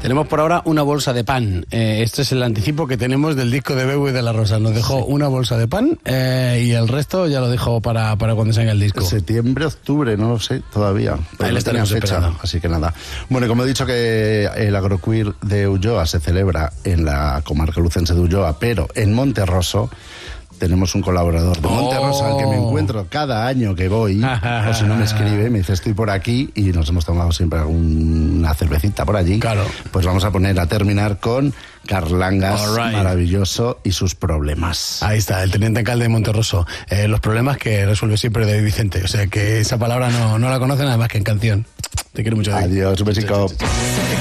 Tenemos por ahora una bolsa de pan. Este es el anticipo que tenemos del disco de Beu y de la Rosa. Nos dejó una bolsa de pan y el resto ya lo dejó para cuando salga el disco. Septiembre, octubre, no lo sé todavía. Ahí le estaremos esperando. Así que nada. Bueno, como he dicho que el agroqueer de Ulloa se celebra en la comarca lucense de Ulloa, pero en Monterroso tenemos un colaborador de Monterroso al que me encuentro cada año que voy, o si no me escribe, me dice estoy por aquí y nos hemos tomado siempre alguna cervecita por allí. Claro. Pues vamos a terminar con Carlangas, maravilloso, y sus problemas. Ahí está, el teniente alcalde de Monterroso. Los problemas que resuelve siempre David Vicente. O sea que esa palabra no la conocen nada más que en canción. Te quiero mucho, David. Adiós, un besico.